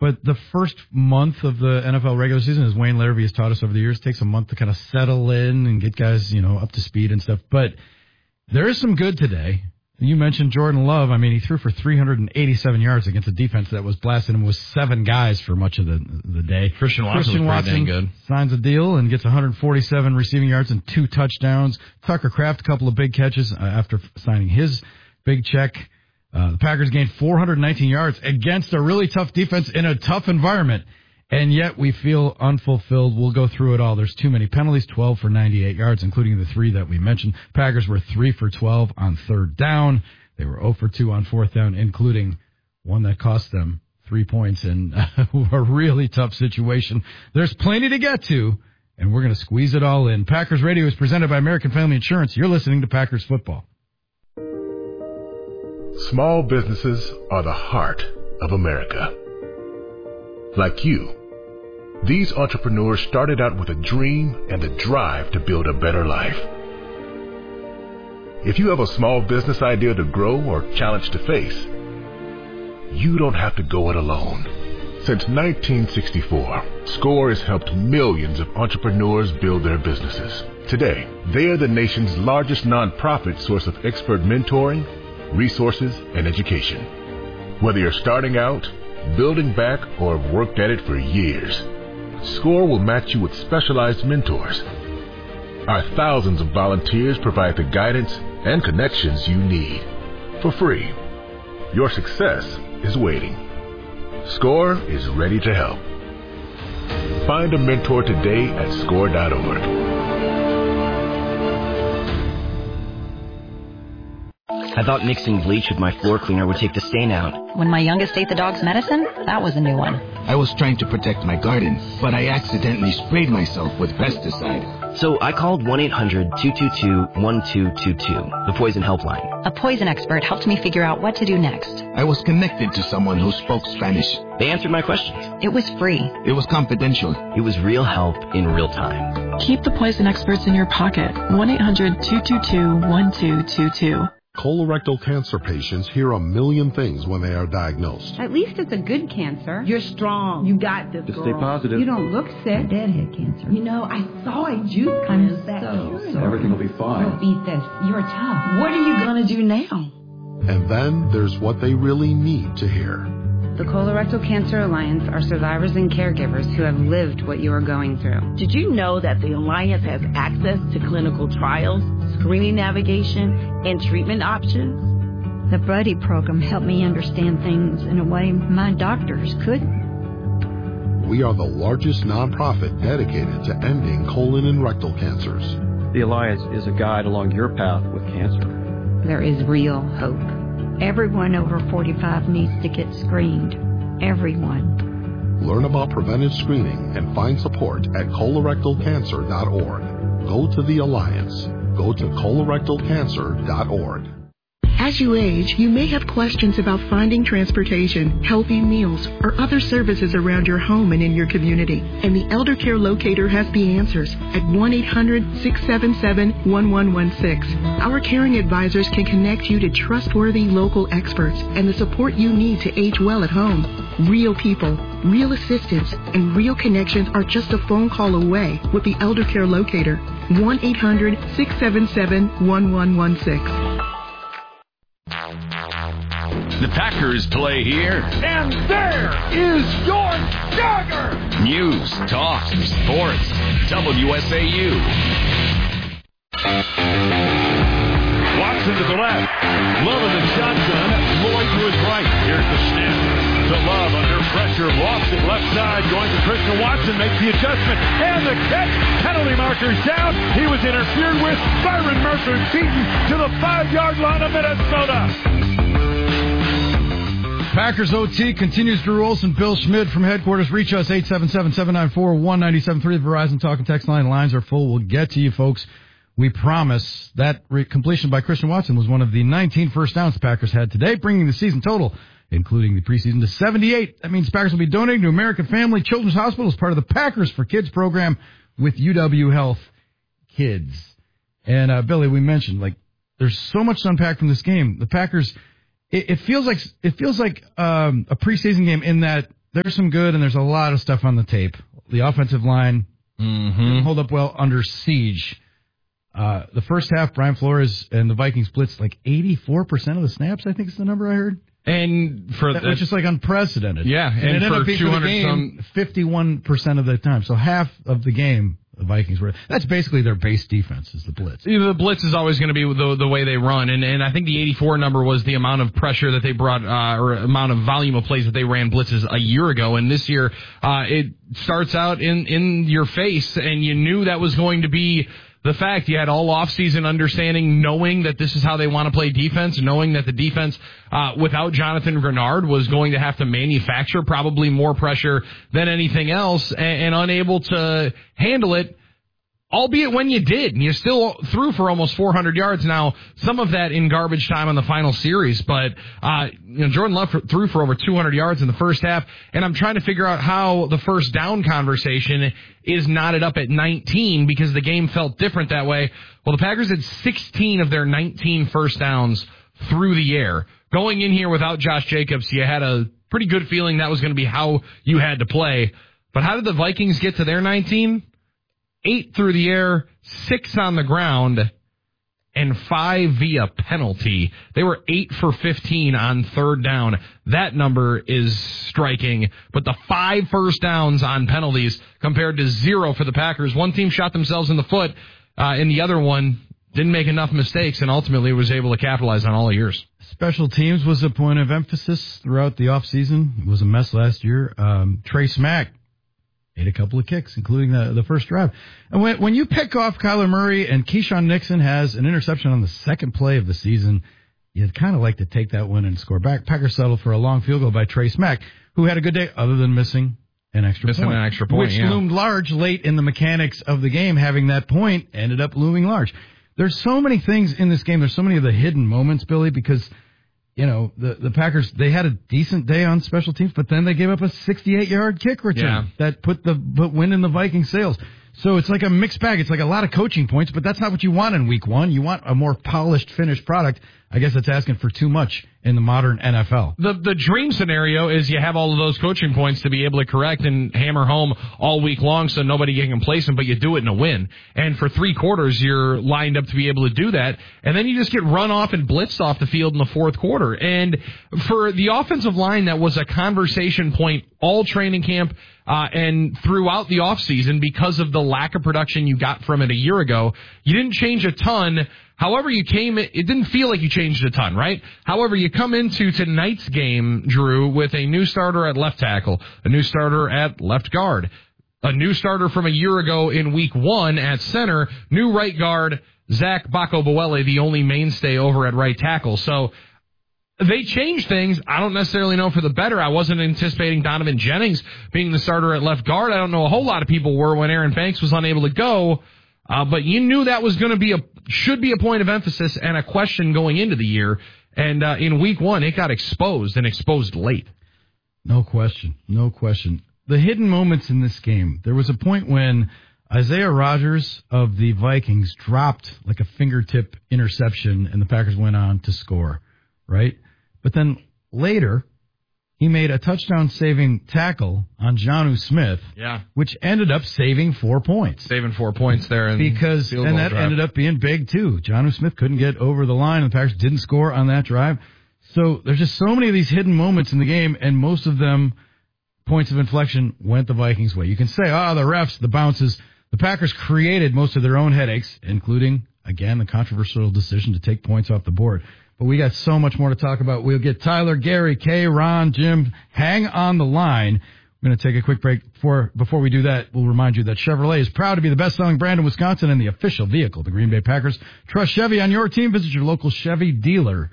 But the first month of the NFL regular season, as Wayne Larrivee has taught us over the years, takes a month to kind of settle in and get guys, up to speed and stuff. But there is some good today. You mentioned Jordan Love. I mean, he threw for 387 yards against a defense that was blasting him with 7 guys for much of the day. Christian Watson was pretty dang good. Signs a deal and gets 147 receiving yards and 2 touchdowns. Tucker Kraft, a couple of big catches after signing his big check. The Packers gained 419 yards against a really tough defense in a tough environment, and yet we feel unfulfilled. We'll go through it all. There's too many penalties, 12 for 98 yards, including the 3 that we mentioned. Packers were 3 for 12 on 3rd down. They were 0 for 2 on 4th down, including one that cost them 3 points in a really tough situation. There's plenty to get to, and we're going to squeeze it all in. Packers Radio is presented by American Family Insurance. You're listening to Packers Football. Small businesses are the heart of America. Like you, these entrepreneurs started out with a dream and a drive to build a better life. If you have a small business idea to grow or challenge to face, you don't have to go it alone. Since 1964, SCORE has helped millions of entrepreneurs build their businesses. Today, they are the nation's largest nonprofit source of expert mentoring, resources, and education. Whether you're starting out, building back, or have worked at it for years, SCORE will match you with specialized mentors. Our thousands of volunteers provide the guidance and connections you need for free. Your success is waiting. SCORE is ready to help. Find a mentor today at SCORE.org. I thought mixing bleach with my floor cleaner would take the stain out. When my youngest ate the dog's medicine, that was a new one. I was trying to protect my garden, but I accidentally sprayed myself with pesticide. So I called 1-800-222-1222, the poison helpline. A poison expert helped me figure out what to do next. I was connected to someone who spoke Spanish. They answered my questions. It was free. It was confidential. It was real help in real time. Keep the poison experts in your pocket. 1-800-222-1222. Colorectal cancer patients hear a million things when they are diagnosed. At least it's a good cancer. You're strong. You got this, girl. Stay positive. You don't look sick. Deadhead cancer. I saw a juice I'm so Everything will be fine. Don't beat this. You're tough. What are you going to do now? And then there's what they really need to hear. The Colorectal Cancer Alliance are survivors and caregivers who have lived what you are going through. Did you know that the Alliance has access to clinical trials, screening navigation, and treatment options? The Buddy program helped me understand things in a way my doctors couldn't. We are the largest nonprofit dedicated to ending colon and rectal cancers. The Alliance is a guide along your path with cancer. There is real hope. Everyone over 45 needs to get screened. Everyone. Learn about preventive screening and find support at colorectalcancer.org. Go to the Alliance. Go to colorectalcancer.org. As you age, you may have questions about finding transportation, healthy meals, or other services around your home and in your community. And the Elder Care Locator has the answers at 1-800-677-1116. Our caring advisors can connect you to trustworthy local experts and the support you need to age well at home. Real people, real assistance, and real connections are just a phone call away with the Elder Care Locator. 1-800-677-1116. The Packers play here. And there is your dagger! News, talk, sports, WSAU. Watson to the left. Love in the shotgun. Lloyd to his right. Here's the snap. To Love under pressure. Lost it left side. Going to Christian Watson. Makes the adjustment. And the catch. Penalty markers down. He was interfered with. Byron Murphy beaten to the 5-yard line of Minnesota. Packers OT continues. Drew Olson, Bill Schmidt from headquarters. Reach us 877-794-1973. The Verizon Talk and Text line lines are full. We'll get to you, folks. We promise. That completion by Christian Watson was one of the 19 first downs the Packers had today, bringing the season total, including the preseason, to 78. That means the Packers will be donating to American Family Children's Hospital as part of the Packers for Kids program with UW Health Kids. And, Billy, we mentioned, there's so much to unpack from this game. The Packers... It feels like a preseason game in that there's some good and there's a lot of stuff on the tape. The offensive line didn't hold up well under siege. The first half, Brian Flores and the Vikings blitzed like 84% of the snaps, I think is the number I heard. And for which is like unprecedented. Yeah, and it ended for up being 200 51% of the time. So half of the game, the Vikings were. That's basically their base defense is the blitz. The blitz is always going to be the way they run, and I think the 84 number was the amount of pressure that they brought, or amount of volume of plays that they ran blitzes a year ago. And this year, it starts out in your face, and you knew that was going to be the fact. You had all offseason understanding, knowing that this is how they want to play defense, knowing that the defense, without Jonathan Grenard, was going to have to manufacture probably more pressure than anything else, and unable to handle it, albeit when you did. And you still threw for almost 400 yards. Now, some of that in garbage time on the final series, but Jordan Love threw for over 200 yards in the first half, and I'm trying to figure out how the first down conversation is knotted up at 19 because the game felt different that way. Well, the Packers had 16 of their 19 first downs through the air. Going in here without Josh Jacobs, you had a pretty good feeling that was going to be how you had to play. But how did the Vikings get to their 19? 8 through the air, 6 on the ground, and 5 via penalty. They were 8 for 15 on third down. That number is striking. But the 5 first downs on penalties compared to 0 for the Packers. One team shot themselves in the foot, and the other one didn't make enough mistakes and ultimately was able to capitalize on all of yours. Special teams was a point of emphasis throughout the offseason. It was a mess last year. Trey Smack made a couple of kicks, including the first drive. And when you pick off Kyler Murray and Keyshawn Nixon has an interception on the second play of the season, you'd kind of like to take that win and score back. Packers settled for a long field goal by Trey Smack, who had a good day other than missing an extra point. Which loomed large late in the mechanics of the game. Having that point ended up looming large. There's so many things in this game. There's so many of the hidden moments, Billy, because the Packers, they had a decent day on special teams, but then they gave up a 68-yard kick return that put wind in the Vikings' sails. So it's like a mixed bag. It's like a lot of coaching points, but that's not what you want in week one. You want a more polished, finished product. I guess that's asking for too much in the modern NFL. The dream scenario is you have all of those coaching points to be able to correct and hammer home all week long so nobody can complacent, but you do it in a win. And for 3 quarters, you're lined up to be able to do that. And then you just get run off and blitzed off the field in the fourth quarter. And for the offensive line, that was a conversation point all training camp and throughout the offseason because of the lack of production you got from it a year ago. You didn't change a ton. However, it didn't feel like you changed a ton, right? However, you come into tonight's game, Drew, with a new starter at left tackle, a new starter at left guard, a new starter from a year ago in week 1 at center, new right guard, Zach Bacco-Boele, the only mainstay over at right tackle. So they changed things. I don't necessarily know for the better. I wasn't anticipating Donovan Jennings being the starter at left guard. I don't know a whole lot of people were when Aaron Banks was unable to go. But you knew that was going to should be a point of emphasis and a question going into the year. And in week 1, it got exposed and exposed late. No question. No question. The hidden moments in this game. There was a point when Isaiah Rodgers of the Vikings dropped like a fingertip interception and the Packers went on to score, right? But then later, he made a touchdown-saving tackle on Jonnu Smith, which ended up saving 4 points. Saving 4 points there. And that ended up being big, too. Jonnu Smith couldn't get over the line, and the Packers didn't score on that drive. So there's just so many of these hidden moments in the game, and most of them, points of inflection, went the Vikings' way. You can say, the refs, the bounces. The Packers created most of their own headaches, including, again, the controversial decision to take points off the board. But we got so much more to talk about. We'll get Tyler, Gary, Kay, Ron, Jim. Hang on the line. We're going to take a quick break. Before we do that, we'll remind you that Chevrolet is proud to be the best-selling brand in Wisconsin and the official vehicle of the Green Bay Packers. Trust Chevy on your team. Visit your local Chevy dealer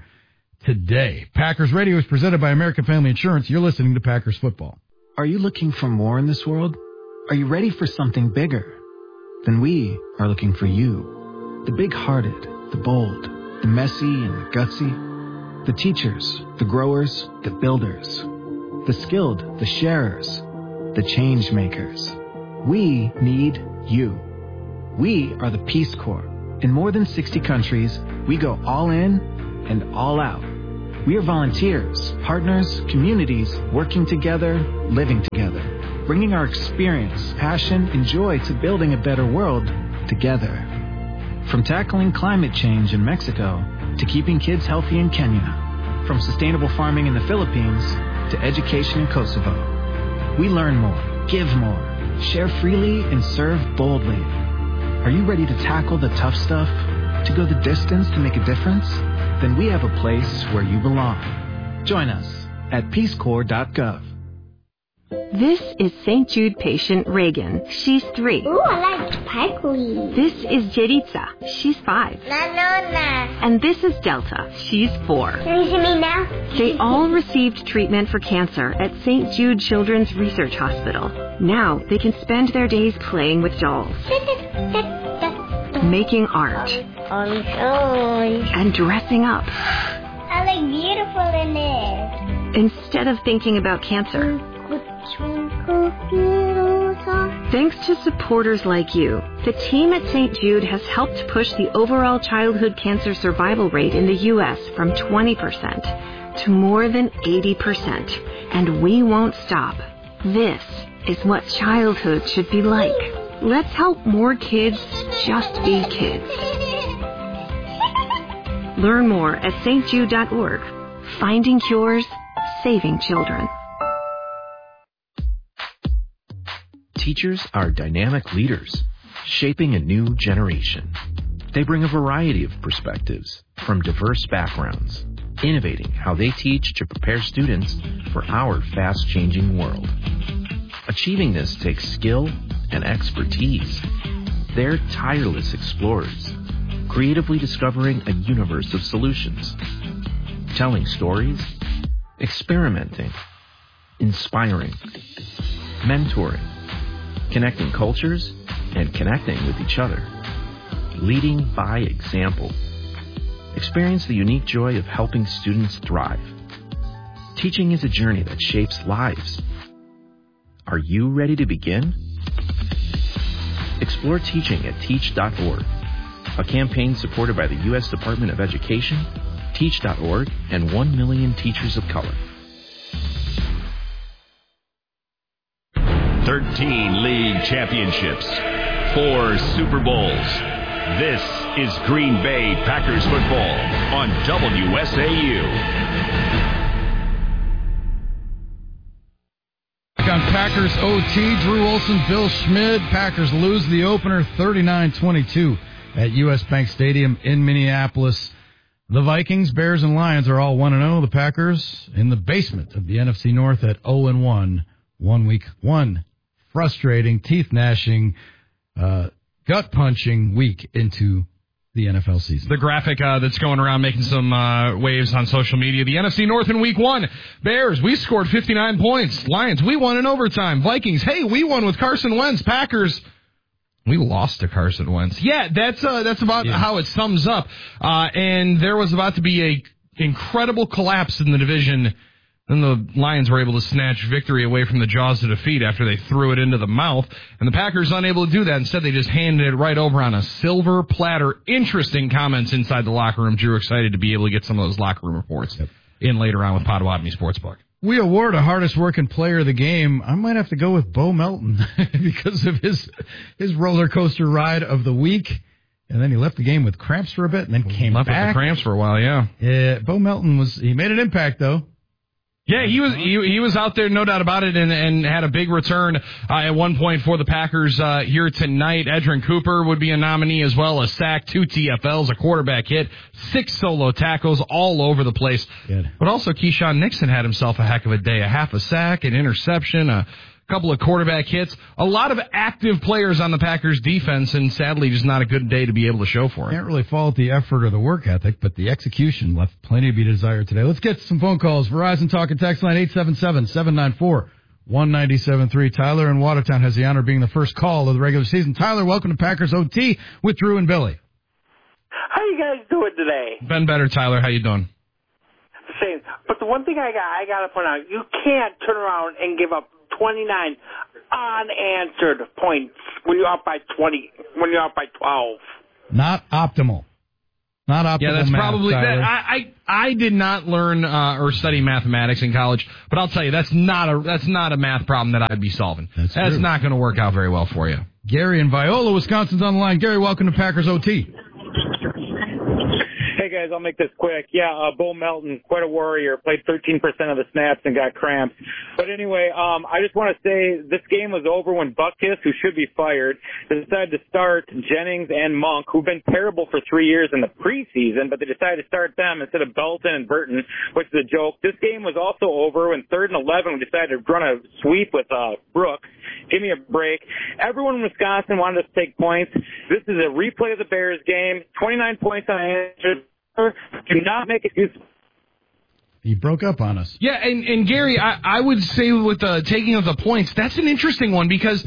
today. Packers Radio is presented by American Family Insurance. You're listening to Packers Football. Are you looking for more in this world? Are you ready for something bigger? Then we are looking for you. The big-hearted, the bold, the messy and the gutsy, the teachers, the growers, the builders, the skilled, the sharers, the change makers. We need you. We are the Peace Corps. In more than 60 countries, we go all in and all out We are volunteers, partners, communities, working together, living together, bringing our experience, passion, and joy to building a better world together. From tackling climate change in Mexico to keeping kids healthy in Kenya, from sustainable farming in the Philippines to education in Kosovo. We learn more, give more, share freely, and serve boldly. Are you ready to tackle the tough stuff? To go the distance to make a difference? Then we have a place where you belong. Join us at peacecorps.gov. This is St. Jude patient Reagan. She's 3. Ooh, I like sparkly. This is Jeritza. She's 5. And this is Delta. She's 4. Can you see me now? They all received treatment for cancer at St. Jude Children's Research Hospital. Now they can spend their days playing with dolls, making art, and dressing up. I look beautiful in it. Instead of thinking about cancer. Thanks to supporters like you, the team at St. Jude has helped push the overall childhood cancer survival rate in the U.S. from 20% to more than 80%. And we won't stop. This is what childhood should be like. Let's help more kids just be kids. Learn more at stjude.org. Finding cures, saving children. Teachers are dynamic leaders, shaping a new generation. They bring a variety of perspectives from diverse backgrounds, innovating how they teach to prepare students for our fast-changing world. Achieving this takes skill and expertise. They're tireless explorers, creatively discovering a universe of solutions, telling stories, experimenting, inspiring, mentoring, connecting cultures, and connecting with each other. Leading by example. Experience the unique joy of helping students thrive. Teaching is a journey that shapes lives. Are you ready to begin? Explore teaching at teach.org, a campaign supported by the U.S. Department of Education, teach.org, and 1 million teachers of color. 13 league championships, 4 Super Bowls. This is Green Bay Packers football on WSAU. On Packers OT, Drew Olson, Bill Schmid. Packers lose the opener 39-22 at U.S. Bank Stadium in Minneapolis. The Vikings, Bears, and Lions are all 1-0. The Packers in the basement of the NFC North at 0-1. 1 week, one frustrating, teeth-gnashing, gut-punching week into the NFL season. The graphic that's going around making some waves on social media. The NFC North in week 1. Bears, we scored 59 points. Lions, we won in overtime. Vikings, hey, we won with Carson Wentz. Packers, we lost to Carson Wentz. Yeah, that's about how it sums up. And there was about to be a incredible collapse in the division. Then the Lions were able to snatch victory away from the jaws of defeat after they threw it into the mouth. And the Packers unable to do that. Instead, they just handed it right over on a silver platter. Interesting comments inside the locker room. Drew, excited to be able to get some of those locker room reports in later on with Potawatomi Sportsbook. We award a hardest working player of the game. I might have to go with Bo Melton because of his roller coaster ride of the week. And then he left the game with cramps for a bit and then came back. Left with the cramps for a while, yeah. Yeah, Bo Melton he made an impact, though. Yeah, he was out there, no doubt about it, and had a big return at one point for the Packers here tonight. Edrin Cooper would be a nominee as well. A sack, 2 TFLs, a quarterback hit, 6 solo tackles all over the place. Good. But also Keyshawn Nixon had himself a heck of a day. A half a sack, an interception, a couple of quarterback hits. A lot of active players on the Packers defense, and sadly just not a good day to be able to show for it. Can't really fault the effort or the work ethic, but the execution left plenty to be desired today. Let's get some phone calls. Verizon Talk and Text line 877-794-1973. Tyler in Watertown has the honor of being the first call of the regular season. Tyler, welcome to Packers OT with Drew and Billy. How you guys doing today? Been better, Tyler. How you doing? Same. But the one thing I got to point out, you can't turn around and give up 29 unanswered points when you're up by 20, when you're up by 12. Not optimal. Not optimal Yeah, that's math, probably Tyler. that. I did not learn or study mathematics in college, but I'll tell you that's not a math problem that I'd be solving. That's not going to work out very well for you. Gary in Viola, Wisconsin's on the line. Gary, welcome to Packers OT. Hey, guys, I'll make this quick. Yeah, Bo Melton, quite a warrior, played 13% of the snaps and got cramps. But anyway, I just want to say this game was over when Butkus, who should be fired, decided to start Jennings and Monk, who've been terrible for 3 years in the preseason, but they decided to start them instead of Belton and Burton, which is a joke. This game was also over when 3rd and 11 we decided to run a sweep with Brooks. Give me a break. Everyone in Wisconsin wanted us to take points. This is a replay of the Bears game. 29 points on unanswered. Do not make excuses. He broke up on us. Yeah, and Gary, I would say with the taking of the points, that's an interesting one because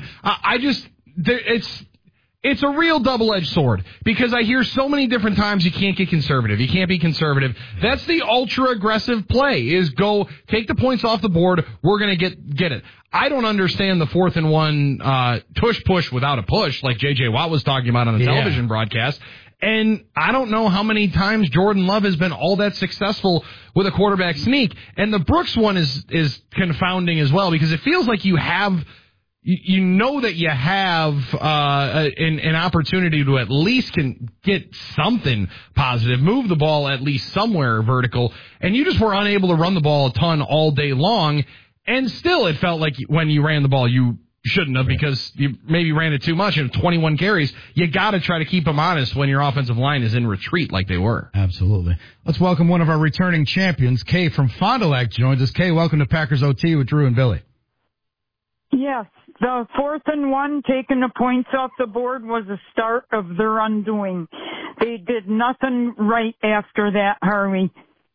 it's a real double-edged sword because I hear so many different times you can't get conservative. You can't be conservative. That's the ultra-aggressive play is go take the points off the board. We're going to get it. I don't understand the 4th and 1 tush-push without a push like J.J. Watt was talking about on the television broadcast. And I don't know how many times Jordan Love has been all that successful with a quarterback sneak. And the Brooks one is confounding as well because it feels like you have that you have an opportunity to at least can get something positive, move the ball at least somewhere vertical, and you just were unable to run the ball a ton all day long. And still it felt like when you ran the ball, you shouldn't have because you maybe ran it too much. And 21 carries, you got to try to keep them honest when your offensive line is in retreat like they were. Absolutely. Let's welcome one of our returning champions. Kay from Fond du Lac joins us. Kay, welcome to Packers OT with Drew and Billy. Yes, the 4th and 1 taking the points off the board was the start of their undoing. They did nothing right after that, Harvey.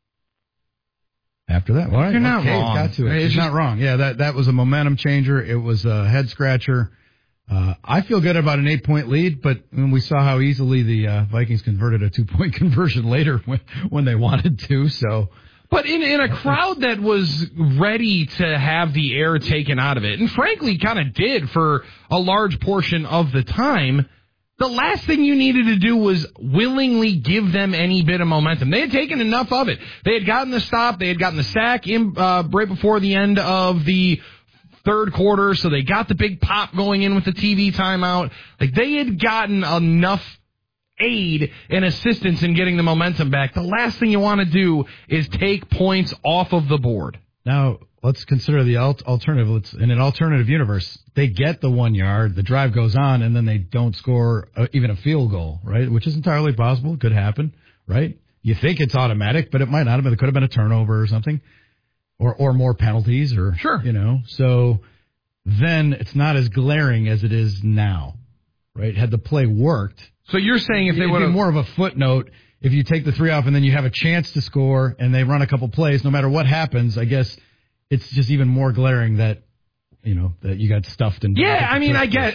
After that, well, you're not wrong. Got to it. She's not wrong. Yeah, that was a momentum changer. It was a head scratcher. I feel good about an 8-point lead, but when we saw how easily the Vikings converted a 2-point conversion later when they wanted to, so. But in a crowd that was ready to have the air taken out of it, and frankly kind of did for a large portion of the time, the last thing you needed to do was willingly give them any bit of momentum. They had taken enough of it. They had gotten the stop. They had gotten the sack right before the end of the third quarter, so they got the big pop going in with the TV timeout. Like, they had gotten enough aid and assistance in getting the momentum back. The last thing you want to do is take points off of the board. Now, let's consider the alternative. In an alternative universe, they get the 1 yard, the drive goes on, and then they don't score even a field goal, right? Which is entirely possible. It could happen, right? You think it's automatic, but it might not have been. It could have been a turnover or something, or more penalties, or sure, So then it's not as glaring as it is now, right? Had the play worked. So you're saying if they would have more of a footnote. If you take the 3 off and then you have a chance to score and they run a couple plays, no matter what happens, I guess it's just even more glaring that, that you got stuffed in. Yeah, I mean, I get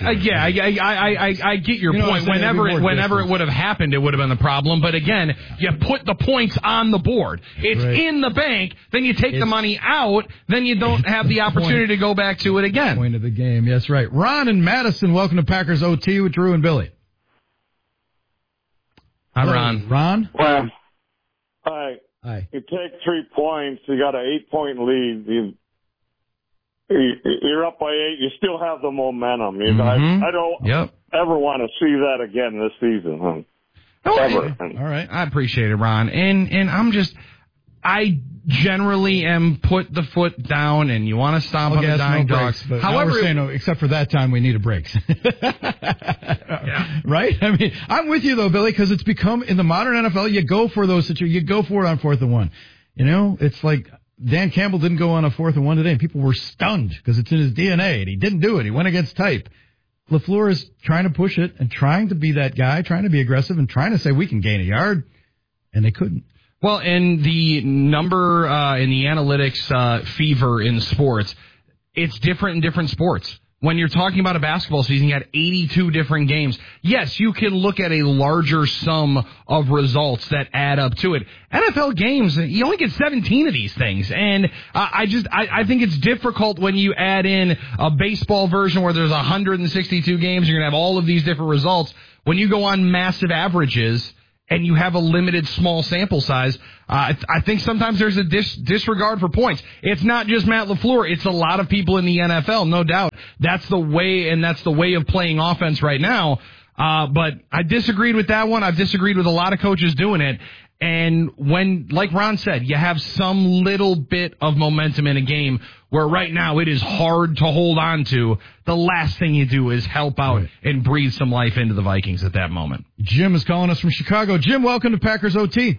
your point. Whenever it would have happened, it would have been the problem. But again, you put the points on the board. It's in the bank. Then you take the money out. Then you don't have the opportunity to go back to it again. Point of the game. Yes, right. Ron and Madison, welcome to Packers OT with Drew and Billy. Hi, Ron. Ron? Well, hi. Hi. You take 3 points. You got an 8-point lead. You're up by 8. You still have the momentum. I don't ever want to see that again this season. Ever. All right. I appreciate it, Ron. And I generally am put the foot down, and you want to stomp on the dying dogs. However, we're saying, except for that time, we need a break. Right? I mean, I'm with you, though, Billy, because it's become, in the modern NFL, you go for those situations. You go for it on 4th and 1. It's like Dan Campbell didn't go on a 4th and 1 today, and people were stunned because it's in his DNA, and he didn't do it. He went against type. LaFleur is trying to push it and trying to be that guy, trying to be aggressive, and trying to say we can gain a yard, and they couldn't. Well, and the number in the analytics fever in sports, it's different in different sports. When you're talking about a basketball season, you had 82 different games. Yes, you can look at a larger sum of results that add up to it. NFL games, you only get 17 of these things. And I think it's difficult when you add in a baseball version where there's 162 games, you're going to have all of these different results. When you go on massive averages, and you have a limited small sample size, I think sometimes there's a disregard for points. It's not just Matt LaFleur. It's a lot of people in the NFL, no doubt. That's the way of playing offense right now. But I disagreed with that one. I've disagreed with a lot of coaches doing it. And when, like Ron said, you have some little bit of momentum in a game where right now it is hard to hold on to, the last thing you do is help out and breathe some life into the Vikings at that moment. Jim is calling us from Chicago. Jim, welcome to Packers OT.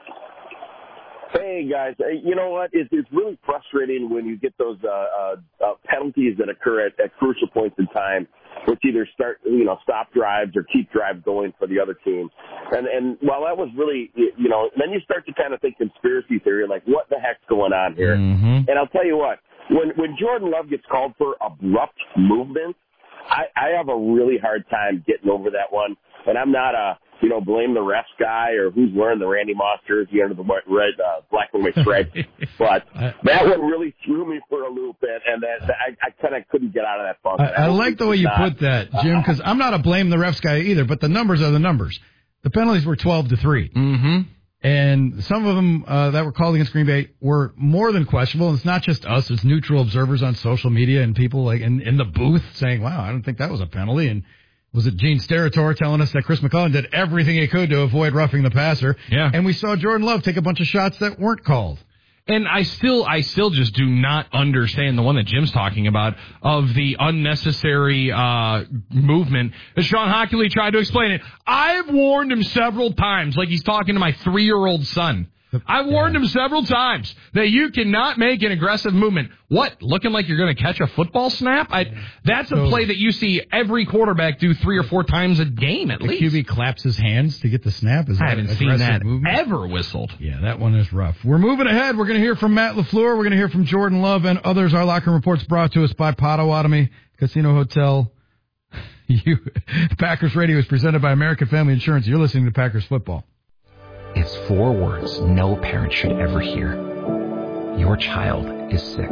Hey, guys. You know what? It's really frustrating when you get those penalties that occur at crucial points in time, which either stop drives or keep drives going for the other team. And while that was really, then you start to kind of think conspiracy theory, like what the heck's going on here? Mm-hmm. And I'll tell you what, when Jordan Love gets called for abrupt movement, I have a really hard time getting over that one. And I'm not a, blame the refs guy or who's wearing the Randy Moss jersey under the red, black and white stripe. But that one really threw me for a loop, and I kind of couldn't get out of that funk. I like the way you put that, Jim, because I'm not a blame the refs guy either, but the numbers are the numbers. The penalties were 12-3. Mm-hmm. And some of them that were called against Green Bay were more than questionable. And it's not just us. It's neutral observers on social media and people like in the booth saying, wow, I don't think that was a penalty. And was it Gene Steratore telling us that Chris McClellan did everything he could to avoid roughing the passer? Yeah. And we saw Jordan Love take a bunch of shots that weren't called. And I still just do not understand the one that Jim's talking about of the unnecessary movement. As Sean Hockley tried to explain it, I've warned him several times, like he's talking to my 3-year-old son. I've warned him several times that you cannot make an aggressive movement. What? Looking like you're going to catch a football snap? That's a play that you see every quarterback do 3 or 4 times a game at least. The QB claps his hands to get the snap. I haven't seen that ever whistled. Yeah, that one is rough. We're moving ahead. We're going to hear from Matt LaFleur. We're going to hear from Jordan Love and others. Our locker report's brought to us by Potawatomi Casino Hotel. Packers Radio is presented by American Family Insurance. You're listening to Packers Football. It's 4 words no parent should ever hear. Your child is sick.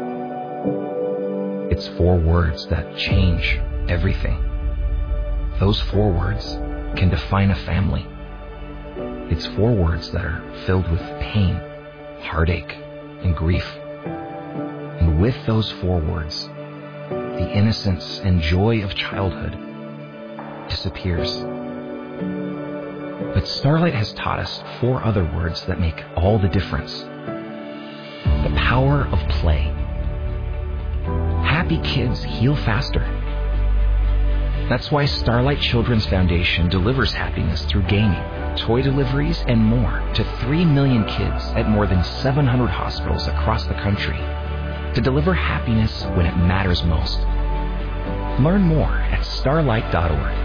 It's 4 words that change everything. Those 4 words can define a family. It's 4 words that are filled with pain, heartache, and grief. And with those 4 words, the innocence and joy of childhood disappears. But Starlight has taught us 4 other words that make all the difference. The power of play. Happy kids heal faster. That's why Starlight Children's Foundation delivers happiness through gaming, toy deliveries, and more to 3 million kids at more than 700 hospitals across the country to deliver happiness when it matters most. Learn more at starlight.org.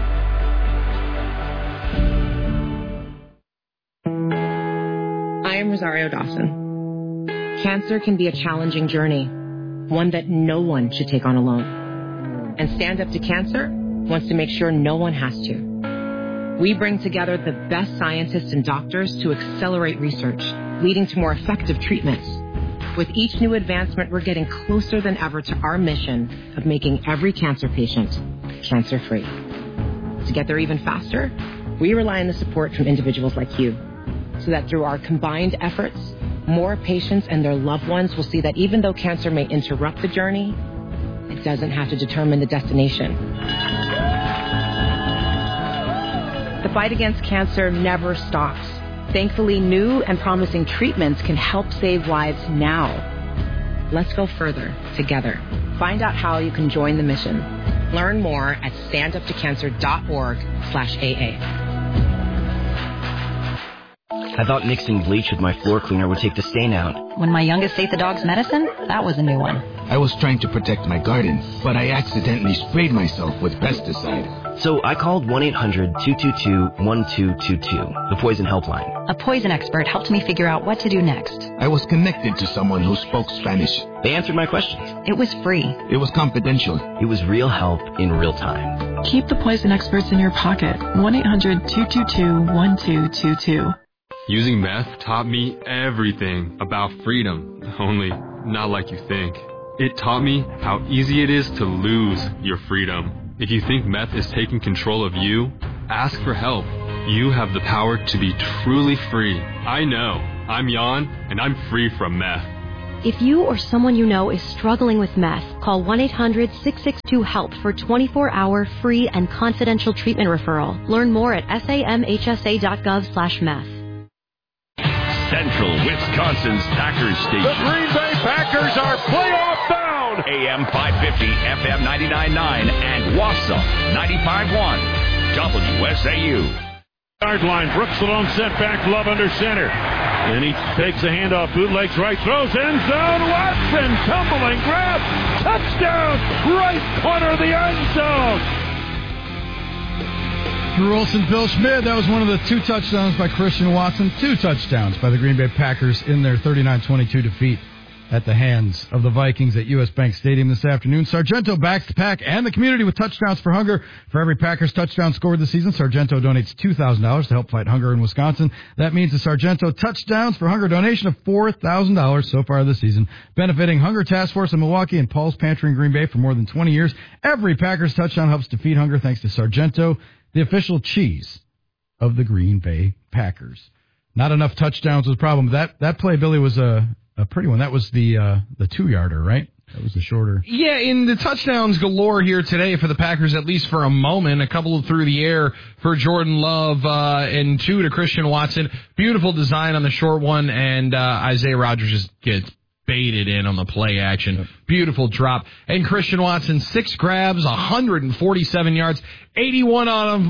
I am Rosario Dawson. Cancer can be a challenging journey, one that no one should take on alone. And Stand Up to Cancer wants to make sure no one has to. We bring together the best scientists and doctors to accelerate research, leading to more effective treatments. With each new advancement, we're getting closer than ever to our mission of making every cancer patient cancer-free. To get there even faster, we rely on the support from individuals like you, so that through our combined efforts, more patients and their loved ones will see that even though cancer may interrupt the journey, it doesn't have to determine the destination. The fight against cancer never stops. Thankfully, new and promising treatments can help save lives now. Let's go further together. Find out how you can join the mission. Learn more at standuptocancer.org/AA. I thought mixing bleach with my floor cleaner would take the stain out. When my youngest ate the dog's medicine, that was a new one. I was trying to protect my garden, but I accidentally sprayed myself with pesticide. So I called 1-800-222-1222, the poison helpline. A poison expert helped me figure out what to do next. I was connected to someone who spoke Spanish. They answered my questions. It was free. It was confidential. It was real help in real time. Keep the poison experts in your pocket. 1-800-222-1222. Using meth taught me everything about freedom, only not like you think. It taught me how easy it is to lose your freedom. If you think meth is taking control of you, ask for help. You have the power to be truly free. I know. I'm Jan, and I'm free from meth. If you or someone you know is struggling with meth, call 1-800-662-HELP for 24-hour free and confidential treatment referral. Learn more at samhsa.gov/meth. Central Wisconsin's Packers station. The Green Bay Packers are playoff bound. AM 550, FM 99.9, and Wausau 95.1. WSAU. Yard line. Brooks alone sent back. Love under center. Then he takes the handoff. Bootlegs right. Throws end zone. Watson tumbling grab. Touchdown. Right corner of the end zone. Drew Olson, Bill Schmid. That was one of the 2 touchdowns by Christian Watson. 2 touchdowns by the Green Bay Packers in their 39-22 defeat at the hands of the Vikings at U.S. Bank Stadium this afternoon. Sargento backs the Pack and the community with Touchdowns for Hunger. For every Packers touchdown scored this season, Sargento donates $2,000 to help fight hunger in Wisconsin. That means a Sargento Touchdowns for Hunger donation of $4,000 so far this season, benefiting Hunger Task Force in Milwaukee and Paul's Pantry in Green Bay for more than 20 years. Every Packers touchdown helps defeat hunger thanks to Sargento, the official cheese of the Green Bay Packers. Not enough touchdowns was a problem. That play, Billy, was a pretty one. That was the 2-yarder, right? That was the shorter. Yeah, in the touchdowns galore here today for the Packers, at least for a moment. A couple through the air for Jordan Love and 2 to Christian Watson. Beautiful design on the short one, and Isaiah Rodgers just gets baited in on the play action. Yep. Beautiful drop. And Christian Watson, 6 grabs, 147 yards, 81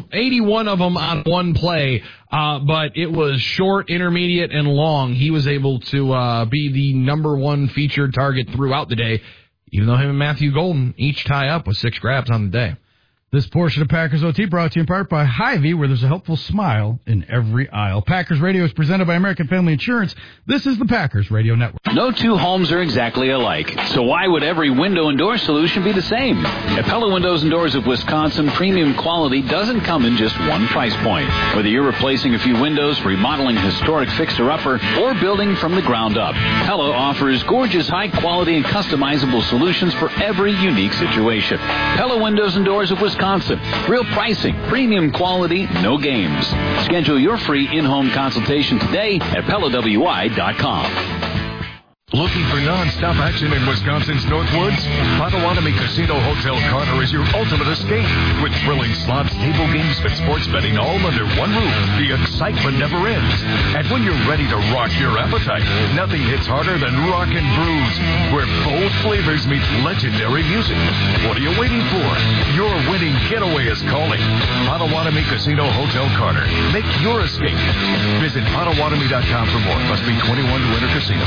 of them on one play. But it was short, intermediate, and long. He was able to be the number 1 featured target throughout the day, even though him and Matthew Golden each tie up with 6 grabs on the day. This portion of Packers OT brought to you in part by Hy-Vee, where there's a helpful smile in every aisle. Packers Radio is presented by American Family Insurance. This is the Packers Radio Network. No 2 homes are exactly alike, so why would every window and door solution be the same? At Pella Windows and Doors of Wisconsin, premium quality doesn't come in just one price point. Whether you're replacing a few windows, remodeling a historic fixer-upper, or building from the ground up, Pella offers gorgeous, high-quality, and customizable solutions for every unique situation. Pella Windows and Doors of Wisconsin. Real pricing, premium quality, no games. Schedule your free in-home consultation today at PellaWI.com. Looking for non-stop action in Wisconsin's Northwoods? Potawatomi Casino Hotel Carter is your ultimate escape. With thrilling slots, table games, and sports betting all under one roof, the excitement never ends. And when you're ready to rock your appetite, nothing hits harder than Rock and Brews, where bold flavors meet legendary music. What are you waiting for? Your winning getaway is calling. Potawatomi Casino Hotel Carter. Make your escape. Visit Potawatomi.com for more. Must be 21 to enter casino.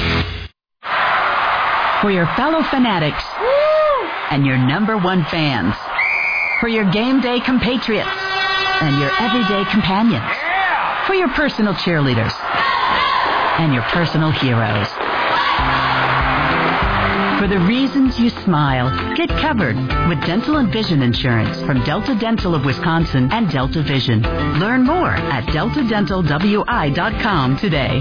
For your fellow fanatics and your number 1 fans. For your game day compatriots and your everyday companions. For your personal cheerleaders and your personal heroes. For the reasons you smile, get covered with dental and vision insurance from Delta Dental of Wisconsin and Delta Vision. Learn more at deltadentalwi.com today.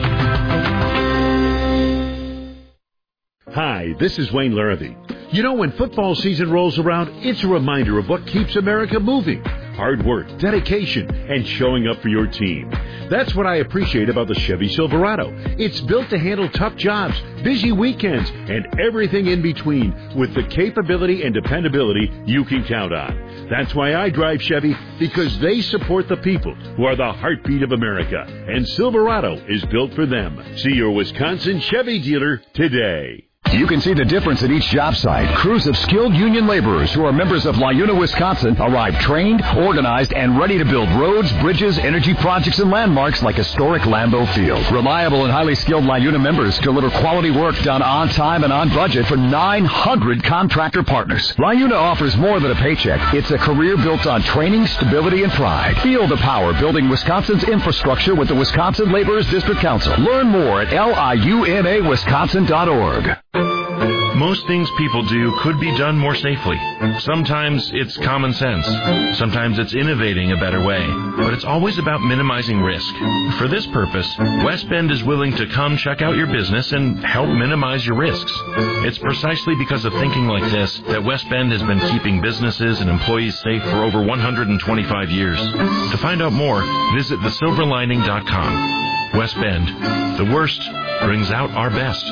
Hi, this is Wayne Larrabee. You know, when football season rolls around, it's a reminder of what keeps America moving. Hard work, dedication, and showing up for your team. That's what I appreciate about the Chevy Silverado. It's built to handle tough jobs, busy weekends, and everything in between with the capability and dependability you can count on. That's why I drive Chevy, because they support the people who are the heartbeat of America. And Silverado is built for them. See your Wisconsin Chevy dealer today. You can see the difference at each job site. Crews of skilled union laborers who are members of LiUNA, Wisconsin, arrive trained, organized, and ready to build roads, bridges, energy projects, and landmarks like historic Lambeau Field. Reliable and highly skilled LiUNA members deliver quality work done on time and on budget for 900 contractor partners. LiUNA offers more than a paycheck. It's a career built on training, stability, and pride. Feel the power building Wisconsin's infrastructure with the Wisconsin Laborers District Council. Learn more at liunawisconsin.org. Most things people do could be done more safely. Sometimes it's common sense. Sometimes it's innovating a better way. But it's always about minimizing risk. For this purpose, West Bend is willing to come check out your business and help minimize your risks. It's precisely because of thinking like this that West Bend has been keeping businesses and employees safe for over 125 years. To find out more, visit thesilverlining.com. West Bend. The worst brings out our best.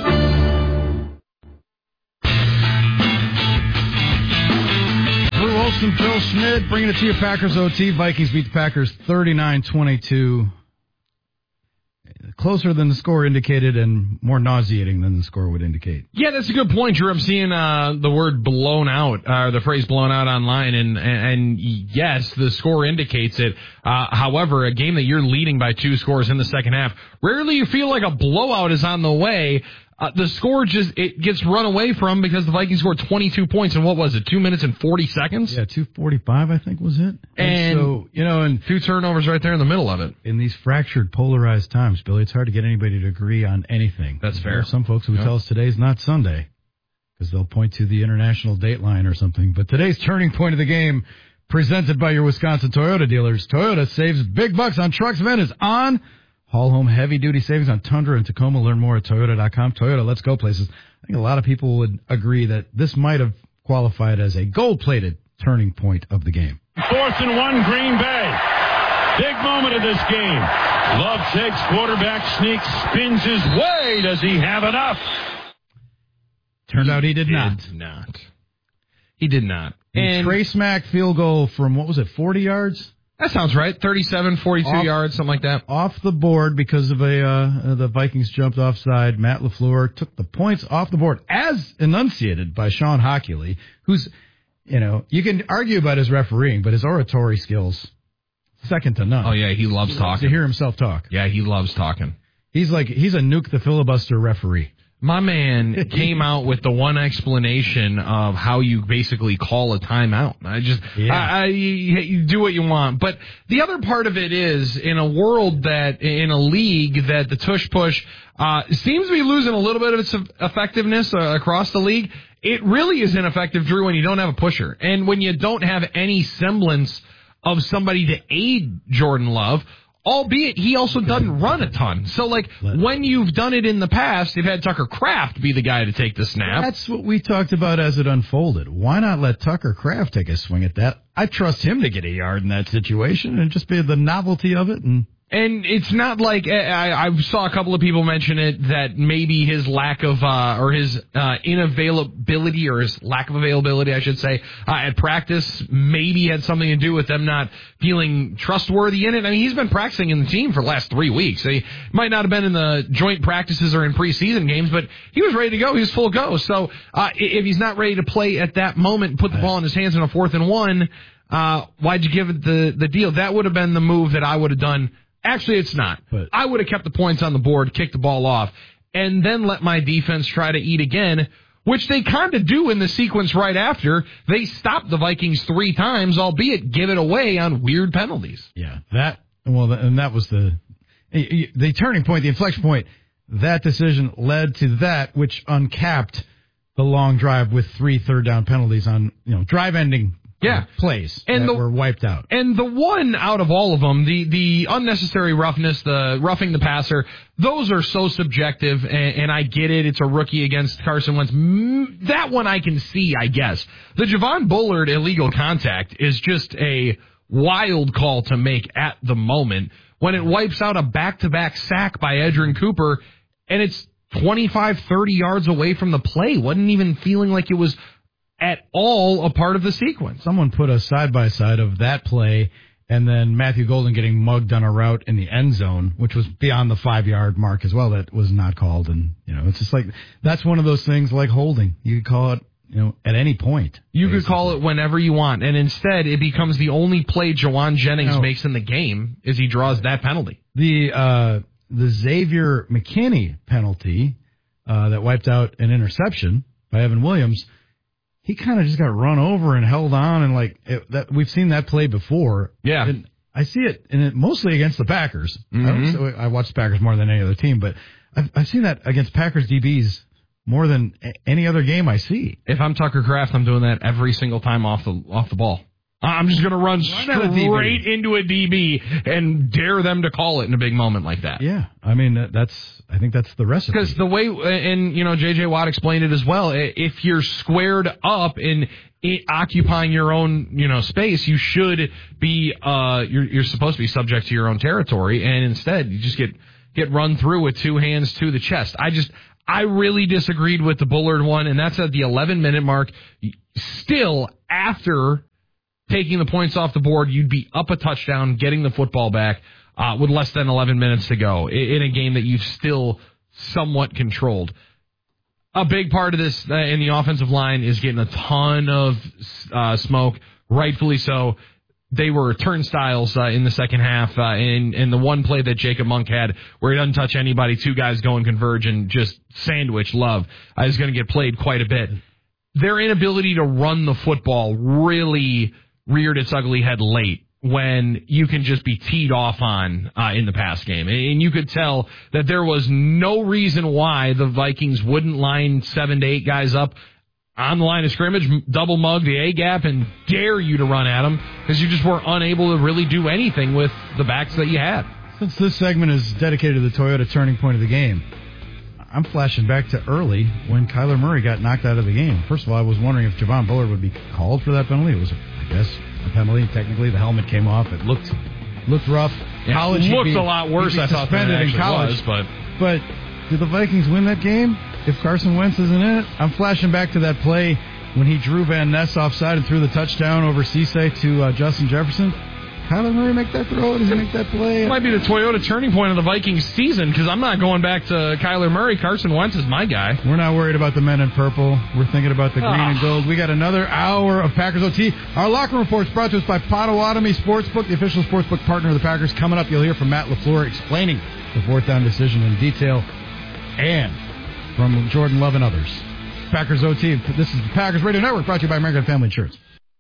Drew Olson, Phil Schmidt, bringing it to you. Packers OT. Vikings beat the Packers 39-22. Closer than the score indicated and more nauseating than the score would indicate. Yeah, that's a good point, Drew. I'm seeing the word blown out, or the phrase blown out online, and yes, the score indicates it. However, a game that you're leading by 2 scores in the second half, rarely you feel like a blowout is on the way. The score it gets run away from because the Vikings scored 22 points in, what was it, 2 minutes and 40 seconds? Yeah, 2:45, I think, was it? And so, and 2 turnovers right there in the middle of it. In these fractured, polarized times, Billy, it's hard to get anybody to agree on anything. That's fair. Some folks would tell us today's not Sunday because they'll point to the international date line or something. But today's turning point of the game, presented by your Wisconsin Toyota dealers. Toyota saves big bucks on trucks. Event is on. Haul home heavy-duty savings on Tundra and Tacoma. Learn more at Toyota.com. Toyota, let's go places. I think a lot of people would agree that this might have qualified as a gold-plated turning point of the game. 4th and 1, Green Bay. Big moment of this game. Love takes, quarterback sneaks, spins his way. Does he have enough? Turned out he did not. He did not. And Trace Mack field goal from, 40 yards? That sounds right. 37, 42 yards, something like that. Off the board because of the Vikings jumped offside. Matt LaFleur took the points off the board as enunciated by Sean Hockley, who's, you can argue about his refereeing, but his oratory skills, second to none. Oh, yeah, he loves talking. To hear himself talk. Yeah, he loves talking. He's a nuke the filibuster referee. My man came out with the one explanation of how you basically call a timeout. You do what you want. But the other part of it is, in a league that the tush-push seems to be losing a little bit of its effectiveness across the league, it really is ineffective, Drew, when you don't have a pusher. And when you don't have any semblance of somebody to aid Jordan Love, albeit he also doesn't run a ton. So, when you've done it in the past, you've had Tucker Kraft be the guy to take the snap. That's what we talked about as it unfolded. Why not let Tucker Kraft take a swing at that? I trust him to get a yard in that situation and just be the novelty of it. And it's not like I saw a couple of people mention it that maybe his lack of his inavailability or his lack of availability, I should say, at practice maybe had something to do with them not feeling trustworthy in it. I mean, he's been practicing in the team for the last 3 weeks. He might not have been in the joint practices or in preseason games, but he was ready to go. He was full go. So if he's not ready to play at that moment and put the ball in his hands in a 4th and 1, why'd you give it the deal? That would have been the move that I would have done. Actually, it's not. But I would have kept the points on the board, kicked the ball off, and then let my defense try to eat again, which they kind of do in the sequence right after. They stopped the Vikings 3 times, albeit give it away on weird penalties. Yeah, that was the turning point, the inflection point. That decision led to that, which uncapped the long drive with 3 third-down penalties on drive-ending plays that were wiped out. And the one out of all of them, the unnecessary roughness, the roughing the passer, those are so subjective, and I get it. It's a rookie against Carson Wentz. That one I can see, I guess. The Javon Bullard illegal contact is just a wild call to make at the moment when it wipes out a back-to-back sack by Edgerrin Cooper, and it's 25, 30 yards away from the play. Wasn't even feeling like it was at all a part of the sequence. Someone put a side-by-side of that play and then Matthew Golden getting mugged on a route in the end zone, which was beyond the 5-yard mark as well. That was not called. And, it's just like, that's one of those things like holding. You could call it, at any point. You could call it whenever you want. And instead, it becomes the only play Jawan Jennings makes in the game is he draws that penalty. The Xavier McKinney penalty that wiped out an interception by Evan Williams, he kind of just got run over and held on, and we've seen that play before. Yeah, and I see it, mostly against the Packers. I watch the Packers more than any other team, but I've seen that against Packers DBs more than any other game I see. If I'm Tucker Kraft, I'm doing that every single time off the ball. I'm just going to run straight into a DB and dare them to call it in a big moment like that. Yeah, I mean, I think that's the recipe. Because the way, and J.J. Watt explained it as well, if you're squared up and occupying your own, space, you should be, you're supposed to be subject to your own territory, and instead you just get run through with two hands to the chest. I really disagreed with the Bullard one, and that's at the 11-minute mark. Still, after taking the points off the board, you'd be up a touchdown, getting the football back with less than 11 minutes to go in a game that you've still somewhat controlled. A big part of this in the offensive line is getting a ton of smoke, rightfully so. They were turnstiles in the second half, and the one play that Jacob Monk had where he doesn't touch anybody, two guys go and converge and just sandwich Love is going to get played quite a bit. Their inability to run the football really reared its ugly head late when you can just be teed off on in the pass game. And you could tell that there was no reason why the Vikings wouldn't line 7 to 8 guys up on the line of scrimmage, double mug the A-gap, and dare you to run at them because you just were unable to really do anything with the backs that you had. Since this segment is dedicated to the Toyota turning point of the game, I'm flashing back to early when Kyler Murray got knocked out of the game. First of all, I was wondering if Javon Bullard would be called for that penalty. It was, I guess, a penalty. Technically, the helmet came off. It looked rough. Yeah, college looked a lot worse, I thought, than it actually in college. But did the Vikings win that game if Carson Wentz isn't in it? I'm flashing back to that play when he drew Van Ness offside and threw the touchdown over Cisse to Justin Jefferson. Kyler Murray make that throw? Does he make that play? It might be the Toyota turning point of the Vikings season because I'm not going back to Kyler Murray. Carson Wentz is my guy. We're not worried about the men in purple. We're thinking about the green and gold. We got another hour of Packers OT. Our locker room report's brought to us by Potawatomi Sportsbook, the official sportsbook partner of the Packers. Coming up, you'll hear from Matt LaFleur explaining the fourth down decision in detail, and from Jordan Love and others. Packers OT. This is the Packers Radio Network, brought to you by American Family Insurance.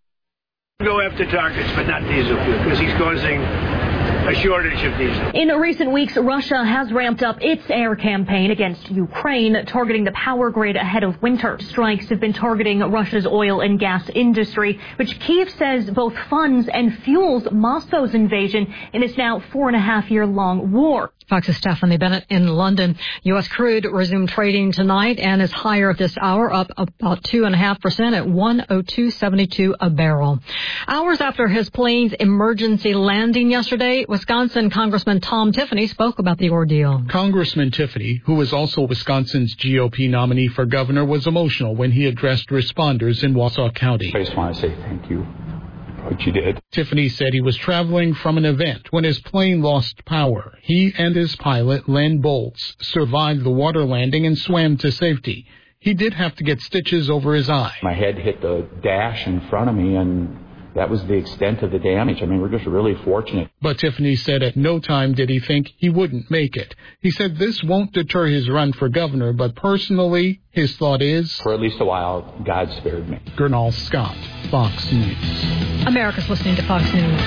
Go after targets, but not diesel fuel, because he's causing a shortage of diesel. In recent weeks, Russia has ramped up its air campaign against Ukraine, targeting the power grid ahead of winter. Strikes have been targeting Russia's oil and gas industry, which Kyiv says both funds and fuels Moscow's invasion in its now 4.5-year-long war. Fox's Stephanie Bennett in London. U.S. crude resumed trading tonight and is higher at this hour, up about 2.5% at $102.72 a barrel. Hours after his plane's emergency landing yesterday, Wisconsin Congressman Tom Tiffany spoke about the ordeal. Congressman Tiffany, who is also Wisconsin's GOP nominee for governor, was emotional when he addressed responders in Wausau County. I just want to say thank you. What you did. Tiffany said he was traveling from an event when his plane lost power. He and his pilot, Len Bolts, survived the water landing and swam to safety. He did have to get stitches over his eye. My head hit the dash in front of me, and that was the extent of the damage. I mean, we're just really fortunate. But Tiffany said at no time did he think he wouldn't make it. He said this won't deter his run for governor, but personally, his thought is, for at least a while, God spared me. Gernal Scott, Fox News. America's listening to Fox News.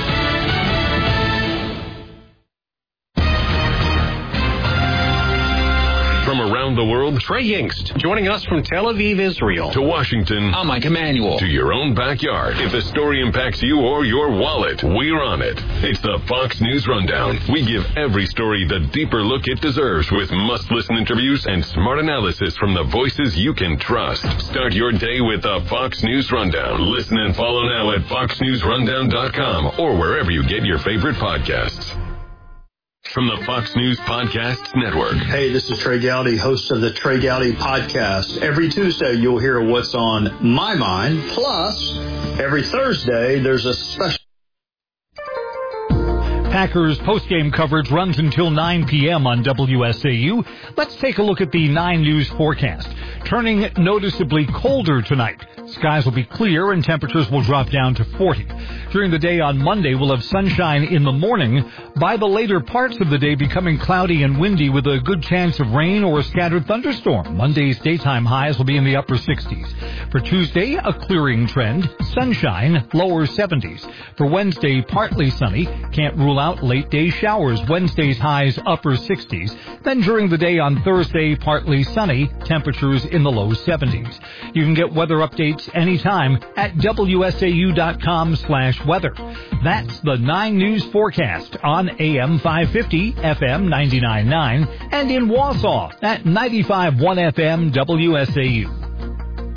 From around the world, Trey Yingst, joining us from Tel Aviv, Israel. To Washington, I'm Mike Emanuel. To your own backyard. If the story impacts you or your wallet, we're on it. It's the Fox News Rundown. We give every story the deeper look it deserves with must-listen interviews and smart analysis from the voices you can trust. Start your day with the Fox News Rundown. Listen and follow now at foxnewsrundown.com or wherever you get your favorite podcasts. From the Fox News Podcasts Network. Hey, this is Trey Gowdy, host of the Trey Gowdy Podcast. Every Tuesday, you'll hear what's on my mind. Plus, every Thursday, there's a special. Packers postgame coverage runs until 9 p.m. on WSAU. Let's take a look at the 9 News forecast. Turning noticeably colder tonight. Skies will be clear and temperatures will drop down to 40. During the day on Monday, we'll have sunshine in the morning. By the later parts of the day, becoming cloudy and windy with a good chance of rain or a scattered thunderstorm. Monday's daytime highs will be in the upper 60s. For Tuesday, a clearing trend. Sunshine, lower 70s. For Wednesday, partly sunny. Can't rule out late day showers. Wednesday's highs upper 60s. Then during the day on Thursday, partly sunny, temperatures in the low 70s. You can get weather updates anytime at WSAU.com/weather. That's the 9 News forecast on AM 550, FM 99.9, and in Wausau at 95.1 FM WSAU.